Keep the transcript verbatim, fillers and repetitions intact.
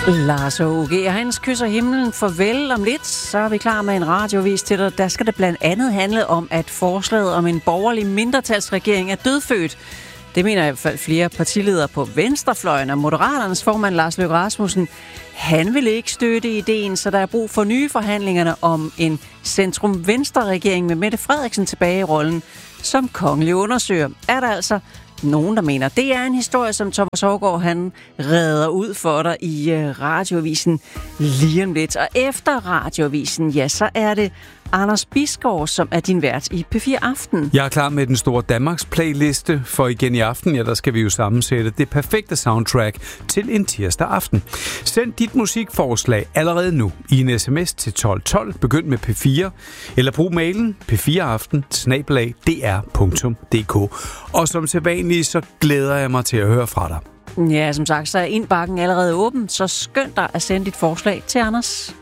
Lars og O G og hans kysser himlen farvel om lidt, så er vi klar med en radiovis til dig. Der skal det blandt andet handle om, at forslaget om en borgerlig mindretalsregering er dødfødt. Det mener i hvert fald flere partiledere på venstrefløjen, og Moderaternes formand Lars Løkke Rasmussen, han vil ikke støtte ideen, så der er brug for nye forhandlingerne om en centrum-venstre-regering med Mette Frederiksen tilbage i rollen som kongelig undersøger. Er der altså nogen, der mener, det er en historie, som Thomas Haugaard, han redder ud for dig i uh, radioavisen lige om lidt. Og efter radioavisen, ja, så er det Anders Bisgaard, som er din vært i P fire Aften. Jeg er klar med den store Danmarks playliste, for igen i aften, ja, der skal vi jo sammensætte det perfekte soundtrack til en tirsdag aften. Send dit musikforslag allerede nu i en sms til tolv tolv, begynd med P fire, eller brug mailen p fire aften snabel-a d r punktum d k. Og som sædvanligt, så glæder jeg mig til at høre fra dig. Ja, som sagt, så er indbakken allerede åben, så skynd dig at sende dit forslag til Anders.